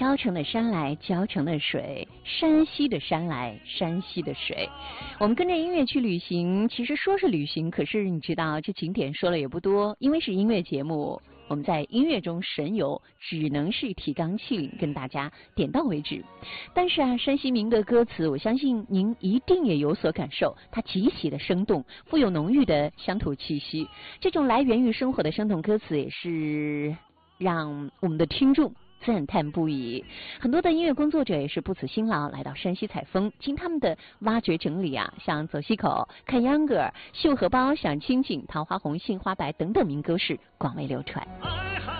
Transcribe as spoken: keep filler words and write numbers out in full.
交城的山来，交城的水；山西的山来，山西的水。我们跟着音乐去旅行，其实说是旅行，可是你知道这景点说了也不多，因为是音乐节目。我们在音乐中神游，只能是提纲挈领，跟大家点到为止。但是啊，山西民的歌词，我相信您一定也有所感受，它极其的生动，富有浓郁的乡土气息。这种来源于生活的生动歌词，也是让我们的听众赞叹不已。很多的音乐工作者也是不辞辛劳来到山西采风，经他们的挖掘整理啊，像走西口、看秧歌、绣荷包、想清景、桃花红、杏花白等等民歌是广为流传。